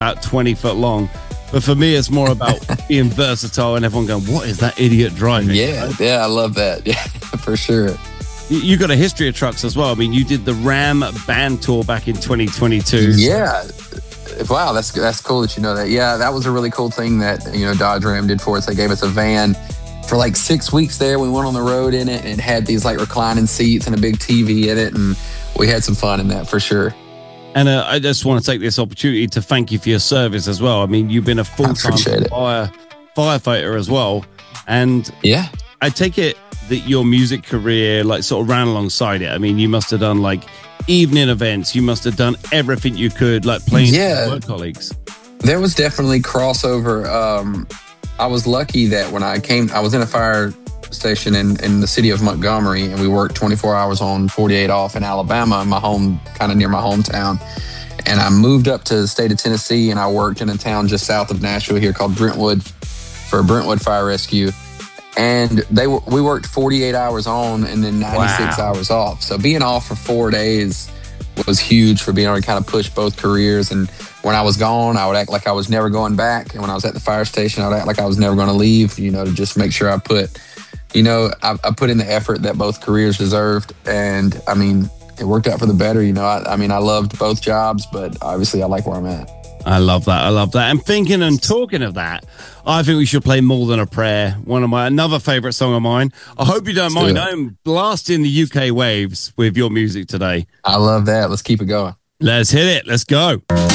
about 20 foot long. But for me, it's more about being versatile and everyone going, what is that idiot driving? Yeah, I love that. Yeah, for sure. You got a history of trucks as well. I mean, you did the Ram band tour back in 2022. Yeah. Wow, that's cool that you know that. Yeah, that was a really cool thing that, Dodge Ram did for us. They gave us a van for like 6 weeks there. We went on the road in it and it had these like reclining seats and a big TV in it. And we had some fun in that for sure. And I just want to take this opportunity to thank you for your service as well. I mean, you've been a full-time firefighter as well. And yeah, I take it that your music career like sort of ran alongside it. I mean, you must have done like evening events. You must have done everything you could, like playing with work colleagues. There was definitely crossover. I was lucky that when I was in a fire station in the city of Montgomery, and we worked 24 hours on, 48 off in Alabama, my home, kind of near my hometown. And I moved up to the state of Tennessee, and I worked in a town just south of Nashville here called Brentwood for Brentwood Fire Rescue. And we worked 48 hours on and then 96 hours off. So being off for 4 days was huge for being able to kind of push both careers. And when I was gone, I would act like I was never going back. And when I was at the fire station, I would act like I was never going to leave, to just make sure I put in the effort that both careers deserved. And I mean, it worked out for the better. I loved both jobs, but obviously I like where I'm at. I love that. And thinking and talking of that, I think we should play More Than a Prayer, another favorite song of mine. I hope you don't mind. I'm blasting the UK waves with your music today. I love that. Let's keep it going. Let's hit it. Let's go.